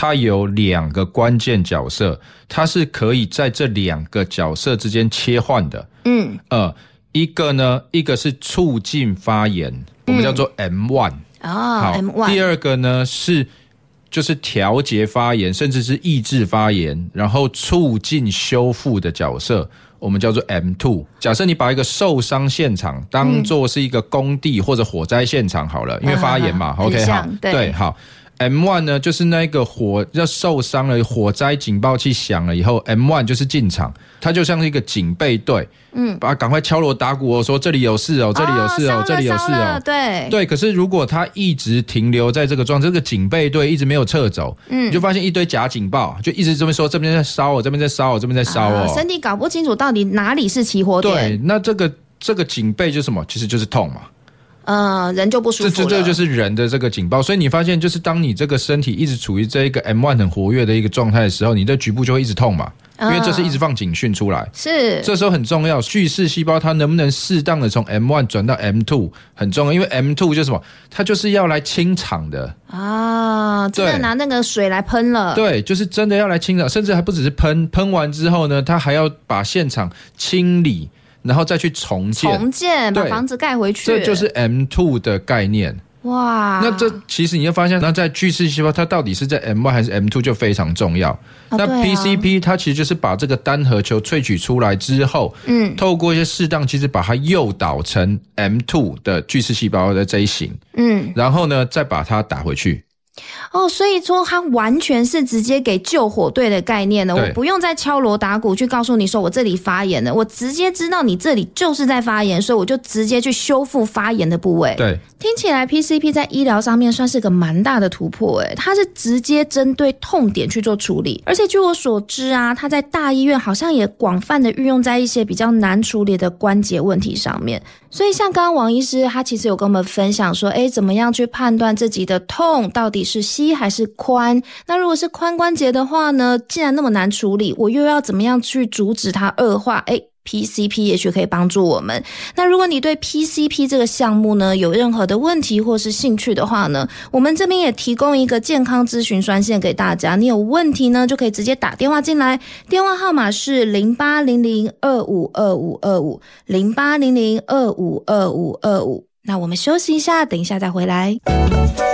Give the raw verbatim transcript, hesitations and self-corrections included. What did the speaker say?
它有两个关键角色，它是可以在这两个角色之间切换的。嗯，呃，一个呢，一个是促进发炎，我们叫做 M 一、嗯。哦，好 M 一。第二个呢是就是调节发炎，甚至是抑制发炎，然后促进修复的角色，我们叫做 M 二。假设你把一个受伤现场当作是一个工地或者火灾现场好了，嗯、因为发炎嘛。嗯、OK， 好，对，对好。M 一 呢，就是那个火要受伤了，火灾警报器响了以后 ，M 一 就是进场，它就像是一个警备队，嗯，把它赶快敲锣打鼓哦，说这里有事哦，这里有事哦，哦这里有事哦， 对对。可是如果它一直停留在这个状态，这个警备队一直没有撤走，嗯，你就发现一堆假警报，就一直这边说这边在烧哦，这边在烧哦，这边在烧哦， 身体搞不清楚到底哪里是起火点。 对，那这个这个警备就是什么？其实就是痛嘛。 呃，人就不舒服了。 这这就是人的这个警报，所以你发现，就是当你这个身体一直处于这一个 M 一 很活跃的一个状态的时候，你的局部就会一直痛嘛，因为这是一直放警讯出来。 是， 这时候很重要，巨噬细胞它能不能适当的从 M 一 转到 M 二 很重要，因为 M 二 就是什么？它就是要来清场的啊，真的拿那个水来喷了。 对，就是真的要来清场，甚至还不只是喷，喷完之后呢，它还要把现场清理。然后再去重建， 重建把房子盖回去， 这就是 M 二 的概念。 哇， 那这其实你会发现，那在巨噬细胞它到底是在 M 一 还是 M 二 就非常重要。哦、那 P C P 它其实就是把这个单核球萃取出来之后，嗯，透过一些适当，其实把它诱导成 M 二 的巨噬细胞的这一型，嗯，然后呢再把它打回去。 哦，所以说它完全是直接给救火队的概念了，我不用再敲锣打鼓去告诉你说我这里发炎了，我直接知道你这里就是在发炎，所以我就直接去修复发炎的部位。 对， 听起来 P C P 在医疗上面算是个蛮大的突破诶，它是直接针对痛点去做处理，而且据我所知啊，它在大医院好像也广泛的运用在一些比较难处理的关节问题上面。所以像刚刚王医师他其实有跟我们分享说，诶，怎么样去判断自己的痛到底是膝还是髋？那如果是髋关节的话呢，既然那么难处理，我又要怎么样去阻止它恶化？诶P C P 也许可以帮助我们。那如果你对 P C P 这个项目呢有任何的问题或是兴趣的话呢，我们这边也提供一个健康咨询专线给大家，你有问题呢就可以直接打电话进来，电话号码是零八零零二五二五二五 零八零零二五二五二五。那我们休息一下，等一下再回来。